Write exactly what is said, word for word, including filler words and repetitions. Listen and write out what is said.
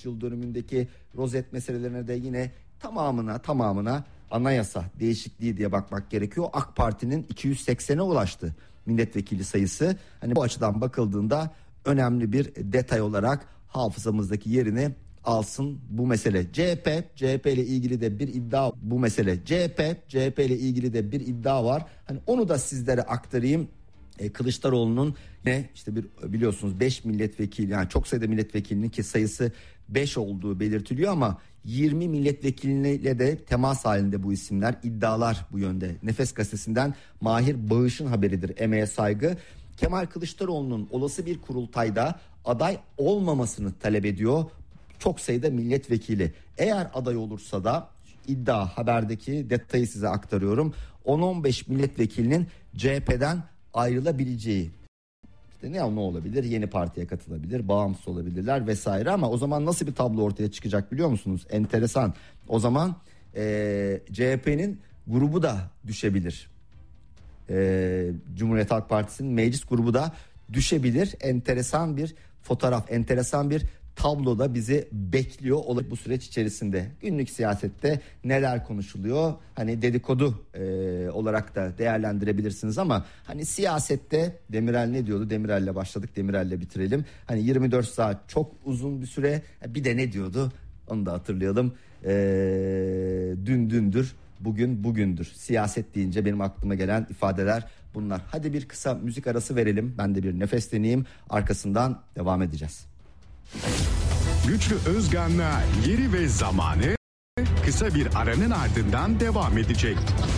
beş yıl dönümündeki rozet meselelerine de yine tamamına tamamına anayasa değişikliği diye bakmak gerekiyor. AK Parti'nin iki yüz seksene ulaştı milletvekili sayısı. Hani bu açıdan bakıldığında önemli bir detay olarak hafızamızdaki yerini alsın bu mesele. C H P, C H P ile ilgili de bir iddia bu mesele. C H P, C H P ile ilgili de bir iddia var. Hani onu da sizlere aktarayım. E, Kılıçdaroğlu'nun ne işte bir biliyorsunuz beş milletvekili, yani çok sayıda milletvekilinin ki sayısı beş olduğu belirtiliyor ama yirmi milletvekiliyle de temas halinde bu isimler, iddialar bu yönde. Nefes Gazetesi'nden Mahir Bağış'ın haberidir, emeğe saygı. Kemal Kılıçdaroğlu'nun olası bir kurultayda aday olmamasını talep ediyor çok sayıda milletvekili. Eğer aday olursa da iddia, haberdeki detayı size aktarıyorum. on on beş milletvekilinin C H P'den ayrılabileceği. İşte ne, ne olabilir? Yeni partiye katılabilir, bağımsız olabilirler vesaire, ama o zaman nasıl bir tablo ortaya çıkacak biliyor musunuz? Enteresan. O zaman e, C H P'nin grubu da düşebilir. E, Cumhuriyet Halk Partisi'nin meclis grubu da düşebilir. Enteresan bir fotoğraf, enteresan bir tablo da bizi bekliyor olabilir bu süreç içerisinde. Günlük siyasette neler konuşuluyor? Hani dedikodu e, olarak da değerlendirebilirsiniz ama hani siyasette Demirel ne diyordu? Demirel'le başladık, Demirel'le bitirelim. Hani yirmi dört saat çok uzun bir süre. Bir de ne diyordu? Onu da hatırlayalım. E, dün dündür, bugün bugündür. Siyaset deyince benim aklıma gelen ifadeler bunlar. Hadi bir kısa müzik arası verelim. Ben de bir nefesleneyim. Arkasından devam edeceğiz. Güçlü Özgan'la Yeri ve Zamanı kısa bir aranın ardından devam edecek.